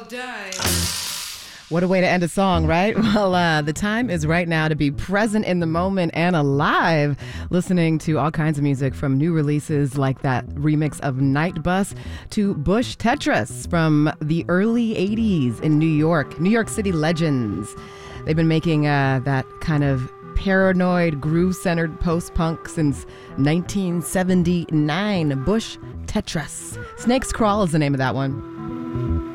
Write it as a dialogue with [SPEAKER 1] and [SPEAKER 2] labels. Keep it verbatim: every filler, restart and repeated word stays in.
[SPEAKER 1] die.
[SPEAKER 2] What a way to end a song, right? Well, uh, the time is right now to be present in the moment and alive, listening to all kinds of music from new releases like that remix of Night Bus to Bush Tetris from the early eighties in New York, New York City legends. They've been making uh, that kind of paranoid, groove-centered post-punk since nineteen seventy-nine. Bush Tetris. Snake's Crawl is the name of that one.